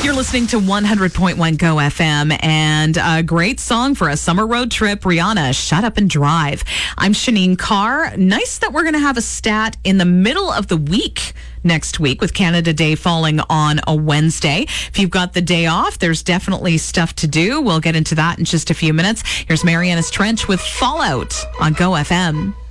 You're listening to 100.1 Go FM, and a great song for a summer road trip, Rihanna, Shut Up and Drive. I'm Shanine Carr. Nice that we're going to have a stat in the middle of the week next week with Canada Day falling on a Wednesday. If you've got the day off, there's definitely stuff to do. We'll get into that in just a few minutes. Here's Marianas Trench with Fallout on Go FM.